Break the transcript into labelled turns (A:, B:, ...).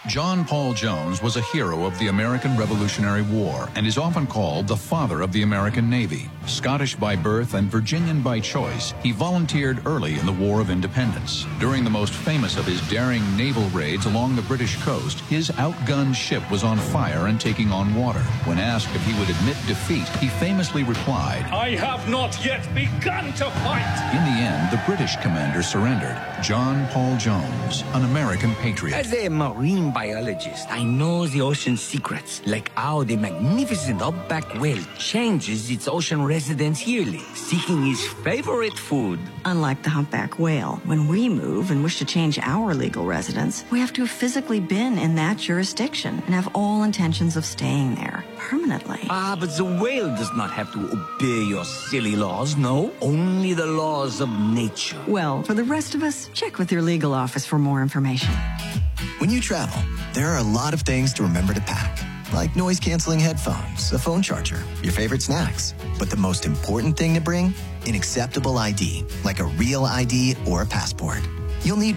A: John Paul Jones was a hero of the American Revolutionary War and is often called the father of the American Navy. Scottish by birth and Virginian by choice, he volunteered early in the War of Independence. During the most famous of his daring naval raids along the British coast, his outgunned ship was on fire and taking on water. When asked if he would admit defeat, he famously replied,
B: "I have not yet begun to fight."
A: In the end, the British commander surrendered. John Paul Jones, an American patriot.
C: As a marine biologist, I know the ocean's secrets, like how the magnificent humpback whale changes its ocean residence yearly, seeking his favorite food.
D: Unlike the humpback whale, when we move and wish to change our legal residence, we have to have physically been in that jurisdiction and have all intentions of staying there permanently.
C: But the whale does not have to obey your silly laws, no. Only the laws of nature.
D: Well, for the rest of us, check with your legal office for more information.
E: When you travel, there are a lot of things to remember to pack, like noise-canceling headphones, a phone charger, your favorite snacks. But the most important thing to bring? An acceptable ID, like a real ID or a passport. You'll need